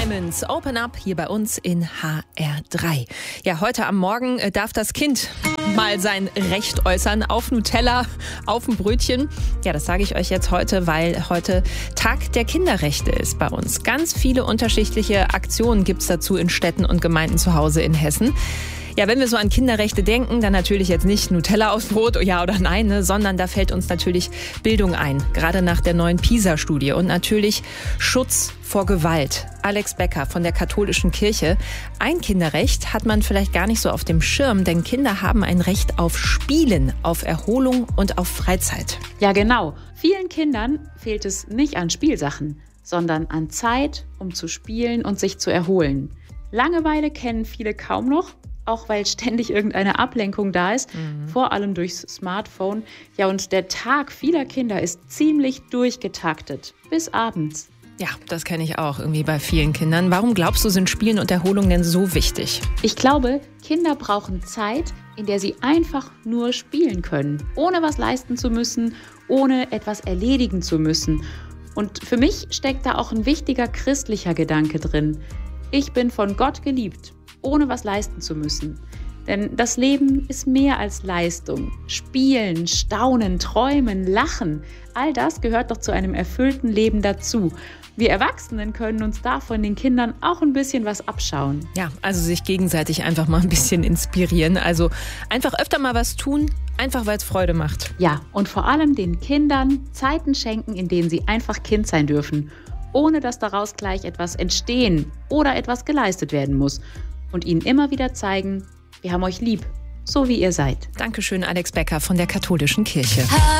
Diamonds, Open Up hier bei uns in HR3. Ja, heute am Morgen darf das Kind mal sein Recht äußern auf Nutella, auf ein Brötchen. Ja, das sage ich euch jetzt heute, weil heute Tag der Kinderrechte ist bei uns. Ganz viele unterschiedliche Aktionen gibt es dazu in Städten und Gemeinden zu Hause in Hessen. Ja, wenn wir so an Kinderrechte denken, dann natürlich jetzt nicht Nutella aufs Brot, ja oder nein, ne, sondern da fällt uns natürlich Bildung ein, gerade nach der neuen PISA-Studie und natürlich Schutz vor Gewalt. Alex Becker von der Katholischen Kirche. Ein Kinderrecht hat man vielleicht gar nicht so auf dem Schirm, denn Kinder haben ein Recht auf Spielen, auf Erholung und auf Freizeit. Ja, genau. Vielen Kindern fehlt es nicht an Spielsachen, sondern an Zeit, um zu spielen und sich zu erholen. Langeweile kennen viele kaum noch, auch weil ständig irgendeine Ablenkung da ist, vor allem durchs Smartphone. Ja, und der Tag vieler Kinder ist ziemlich durchgetaktet, bis abends. Ja, das kenne ich auch irgendwie bei vielen Kindern. Warum glaubst du, sind Spielen und Erholung denn so wichtig? Ich glaube, Kinder brauchen Zeit, in der sie einfach nur spielen können, ohne was leisten zu müssen, ohne etwas erledigen zu müssen. Und für mich steckt da auch ein wichtiger christlicher Gedanke drin. Ich bin von Gott geliebt, ohne was leisten zu müssen. Denn das Leben ist mehr als Leistung. Spielen, staunen, träumen, lachen, all das gehört doch zu einem erfüllten Leben dazu. Wir Erwachsenen können uns da von den Kindern auch ein bisschen was abschauen. Ja, also sich gegenseitig einfach mal ein bisschen inspirieren. Also einfach öfter mal was tun, einfach weil es Freude macht. Ja, und vor allem den Kindern Zeiten schenken, in denen sie einfach Kind sein dürfen, ohne dass daraus gleich etwas entstehen oder etwas geleistet werden muss. Und ihnen immer wieder zeigen, wir haben euch lieb, so wie ihr seid. Dankeschön, Alex Becker von der Katholischen Kirche.